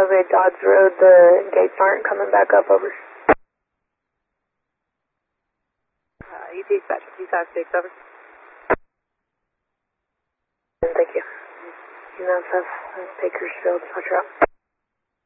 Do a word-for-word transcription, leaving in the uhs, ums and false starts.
Okay, Dodds Road, the gates aren't coming back up, over. Uh, E T Dispatch two five six, over. Thank you. U nine five, Bakersfield, watch out.